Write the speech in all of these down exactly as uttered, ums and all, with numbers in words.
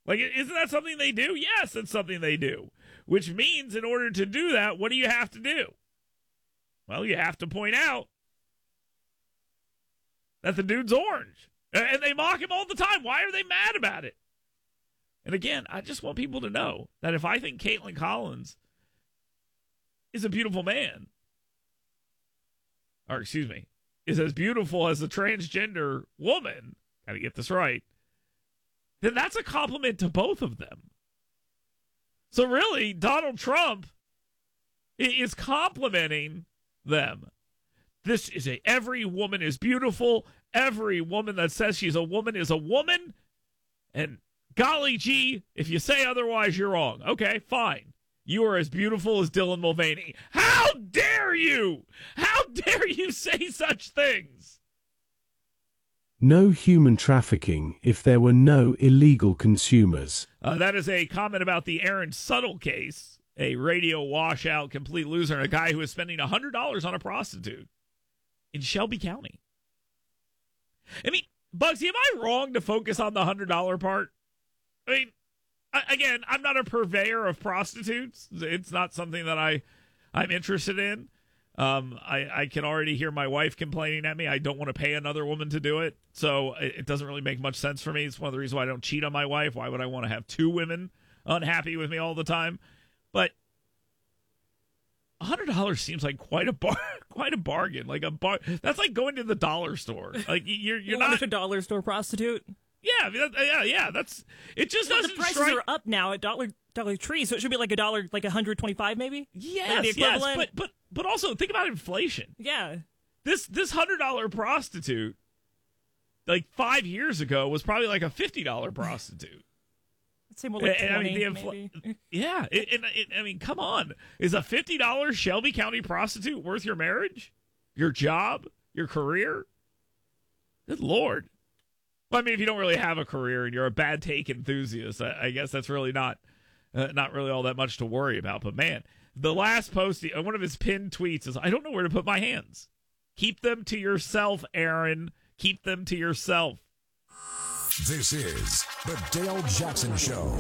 Like, isn't that something they do? Yes, it's something they do. Which means in order to do that, what do you have to do? Well, you have to point out that the dude's orange. And they mock him all the time. Why are they mad about it? And again, I just want people to know that if I think Caitlin Collins is a beautiful man, or excuse me, is as beautiful as a transgender woman, got to get this right, then that's a compliment to both of them. So really, Donald Trump is complimenting them. This is a, every woman is beautiful. Every woman that says she's a woman is a woman. And golly gee, if you say otherwise, you're wrong. Okay, fine. You are as beautiful as Dylan Mulvaney. How dare you? How dare you say such things? No human trafficking if there were no illegal consumers. Uh, that is a comment about the Aaron Suttle case, a radio washout, complete loser, and a guy who was spending one hundred dollars on a prostitute in Shelby County. I mean, Bugsy, am I wrong to focus on the one hundred dollars part? I mean, I, again, I'm not a purveyor of prostitutes. It's not something that I, I'm interested in. Um, I, I can already hear my wife complaining at me. I don't want to pay another woman to do it. So it, it doesn't really make much sense for me. It's one of the reasons why I don't cheat on my wife. Why would I want to have two women unhappy with me all the time? But one hundred dollars seems like quite a bar, quite a bargain. Like a bar, that's like going to the dollar store. Like you're you're well, not a dollar store prostitute. Yeah, yeah, yeah. That's it. Just well, doesn't. The prices strike... are up now at Dollar Dollar Tree, so it should be like a dollar, like a hundred twenty-five, maybe. Yes, like yes. But but but also think about inflation. Yeah. This this hundred dollar prostitute, like five years ago, was probably like a fifty dollar prostitute. I'd say more like and, twenty, I mean, the infl- maybe. Yeah, it, it, it, I mean, come on. Is a fifty dollar Shelby County prostitute worth your marriage, your job, your career? Good Lord. Well, I mean, if you don't really have a career and you're a bad take enthusiast, I, I guess that's really not uh, not really all that much to worry about. But man, the last post, one of his pinned tweets is, "I don't know where to put my hands. Keep them to yourself, Aaron. Keep them to yourself." This is the Dale Jackson Show.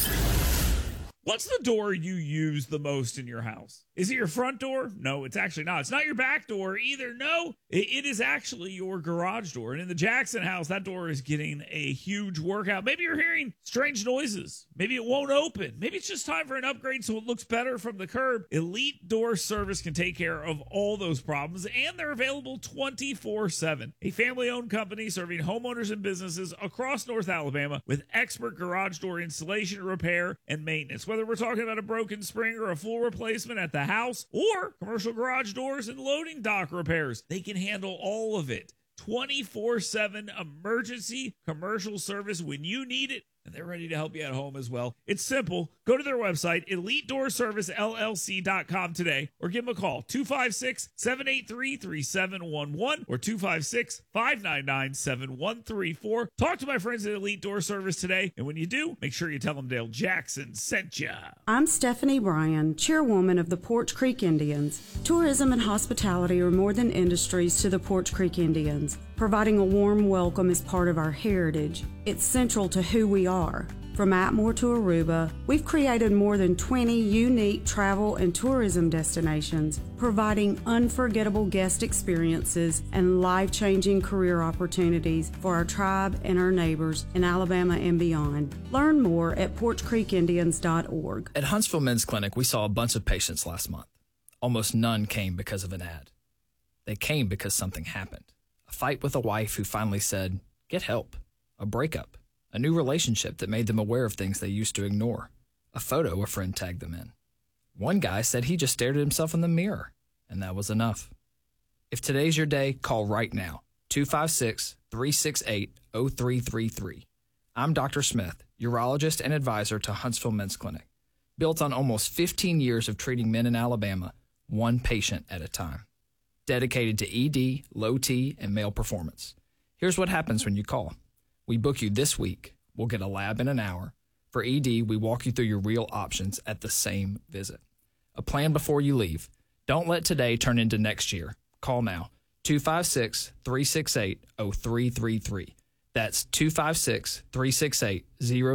What's the door you use the most in your house? Is it your front door? No, it's actually not. It's not your back door either. No, it is actually your garage door. And in the Jackson house, that door is getting a huge workout. Maybe you're hearing strange noises. Maybe it won't open. Maybe it's just time for an upgrade so it looks better from the curb. Elite Door Service can take care of all those problems, and they're available twenty-four seven. A family-owned company serving homeowners and businesses across North Alabama with expert garage door installation, repair, and maintenance. Whether we're talking about a broken spring or a full replacement at the house or commercial garage doors and loading dock repairs, they can handle all of it. twenty-four seven emergency commercial service when you need it, and they're ready to help you at home as well. It's simple. Go to their website, elite door service l l c dot com today, or give them a call, two five six, seven eight three, three seven one one or two five six, five nine nine, seven one three four. Talk to my friends at Elite Door Service today, and when you do, make sure you tell them Dale Jackson sent ya. I'm Stephanie Bryan, chairwoman of the Porch Creek Indians. Tourism and hospitality are more than industries to the Porch Creek Indians. Providing a warm welcome is part of our heritage. It's central to who we are. From Atmore to Aruba, we've created more than twenty unique travel and tourism destinations, providing unforgettable guest experiences and life-changing career opportunities for our tribe and our neighbors in Alabama and beyond. Learn more at porch creek indians dot org. At Huntsville Men's Clinic, we saw a bunch of patients last month. Almost none came because of an ad. They came because something happened. A fight with a wife who finally said, "Get help." A breakup. A new relationship that made them aware of things they used to ignore. A photo a friend tagged them in. One guy said he just stared at himself in the mirror, and that was enough. If today's your day, call right now. two five six, three six eight, zero three three three. I'm Doctor Smith, urologist and advisor to Huntsville Men's Clinic. Built on almost fifteen years of treating men in Alabama, one patient at a time. Dedicated to E D, low T, and male performance. Here's what happens when you call. We book you this week. We'll get a lab in an hour. For E D, we walk you through your real options at the same visit. A plan before you leave. Don't let today turn into next year. Call now. two five six, three six eight, zero three three three. That's two five six, three six eight, zero